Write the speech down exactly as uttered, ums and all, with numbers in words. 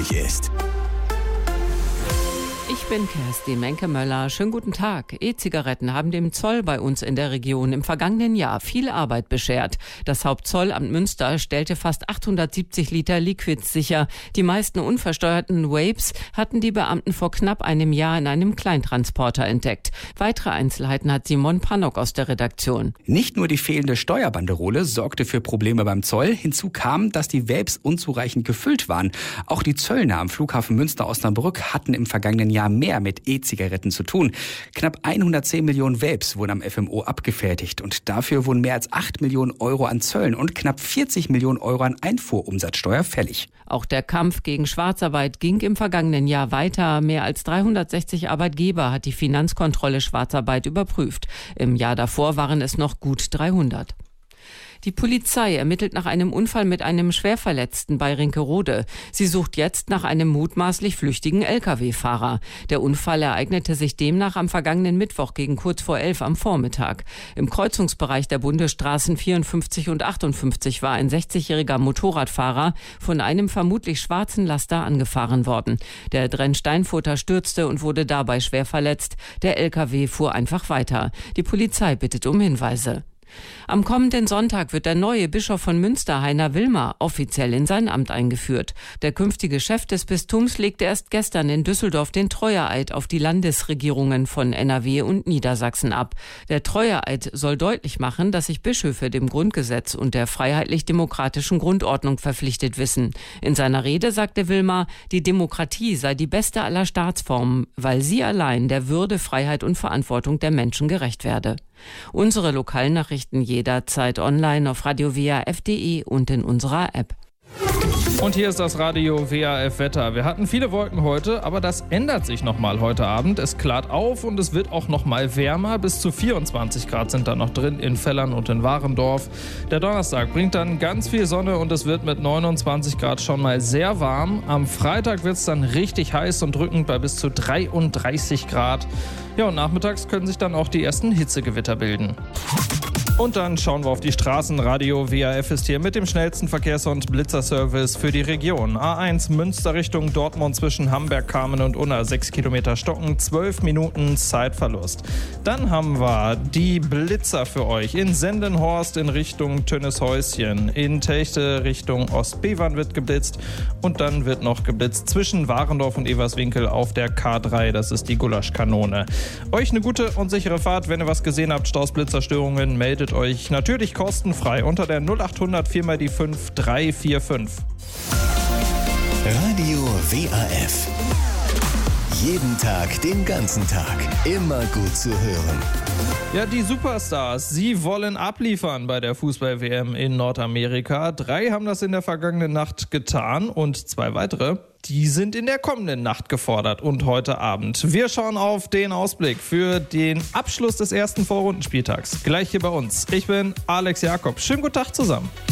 wichtig ist. Ich bin Kerstin Menke-Möller. Schönen guten Tag. E-Zigaretten haben dem Zoll bei uns in der Region im vergangenen Jahr viel Arbeit beschert. Das Hauptzollamt Münster stellte fast achthundertsiebzig Liter Liquids sicher. Die meisten unversteuerten Vapes hatten die Beamten vor knapp einem Jahr in einem Kleintransporter entdeckt. Weitere Einzelheiten hat Simon Pannock aus der Redaktion. Nicht nur die fehlende Steuerbanderole sorgte für Probleme beim Zoll. Hinzu kam, dass die Vapes unzureichend gefüllt waren. Auch die Zöllner am Flughafen Münster-Osnabrück hatten im vergangenen Jahr mehr mit E-Zigaretten zu tun. Knapp hundertzehn Millionen Vapes wurden am F M O abgefertigt und dafür wurden mehr als acht Millionen Euro an Zöllen und knapp vierzig Millionen Euro an Einfuhrumsatzsteuer fällig. Auch der Kampf gegen Schwarzarbeit ging im vergangenen Jahr weiter. Mehr als dreihundertsechzig Arbeitgeber hat die Finanzkontrolle Schwarzarbeit überprüft. Im Jahr davor waren es noch gut dreihundert. Die Polizei ermittelt nach einem Unfall mit einem Schwerverletzten bei Rinkerode. Sie sucht jetzt nach einem mutmaßlich flüchtigen L K W-Fahrer. Der Unfall ereignete sich demnach am vergangenen Mittwoch gegen kurz vor elf am Vormittag. Im Kreuzungsbereich der Bundesstraßen vierundfünfzig und achtundfünfzig war ein sechzigjähriger Motorradfahrer von einem vermutlich schwarzen Laster angefahren worden. Der Drenn-Steinfurter stürzte und wurde dabei schwer verletzt. Der L K W fuhr einfach weiter. Die Polizei bittet um Hinweise. Am kommenden Sonntag wird der neue Bischof von Münster, Heiner Wilmer, offiziell in sein Amt eingeführt. Der künftige Chef des Bistums legte erst gestern in Düsseldorf den Treueeid auf die Landesregierungen von N R W und Niedersachsen ab. Der Treueeid soll deutlich machen, dass sich Bischöfe dem Grundgesetz und der freiheitlich-demokratischen Grundordnung verpflichtet wissen. In seiner Rede sagte Wilmer, die Demokratie sei die beste aller Staatsformen, weil sie allein der Würde, Freiheit und Verantwortung der Menschen gerecht werde. Unsere Lokalnachrichten jederzeit online auf radio w a f punkt d e und in unserer App. Und hier ist das Radio W A F Wetter. Wir hatten viele Wolken heute, aber das ändert sich nochmal heute Abend. Es klart auf und es wird auch nochmal wärmer. Bis zu vierundzwanzig Grad sind da noch drin in Vellern und in Warendorf. Der Donnerstag bringt dann ganz viel Sonne und es wird mit neunundzwanzig Grad schon mal sehr warm. Am Freitag wird es dann richtig heiß und drückend bei bis zu dreiunddreißig Grad. Ja, und nachmittags können sich dann auch die ersten Hitzegewitter bilden. Und dann schauen wir auf die Straßen. Radio W A F ist hier mit dem schnellsten Verkehrs- und Blitzerservice für die Region. A eins Münster Richtung Dortmund zwischen Hamberg, Kamen und Unna. sechs Kilometer stocken, zwölf Minuten Zeitverlust. Dann haben wir die Blitzer für euch. In Sendenhorst in Richtung Tönneshäuschen. In Techte Richtung Ostbevern wird geblitzt. Und dann wird noch geblitzt zwischen Warendorf und Everswinkel auf der K drei. Das ist die Gulaschkanone. Euch eine gute und sichere Fahrt. Wenn ihr was gesehen habt, Staus, Blitzerstörungen, meldet euch natürlich kostenfrei unter der null acht hundert vier mal die fünf drei vier fünf. Radio W A F. Jeden Tag, den ganzen Tag. Immer gut zu hören. Ja, die Superstars, sie wollen abliefern bei der Fußball-W M in Nordamerika. Drei haben das in der vergangenen Nacht getan und zwei weitere, die sind in der kommenden Nacht gefordert und heute Abend. Wir schauen auf den Ausblick für den Abschluss des ersten Vorrundenspieltags. Gleich hier bei uns. Ich bin Alex Jakob. Schönen guten Tag zusammen.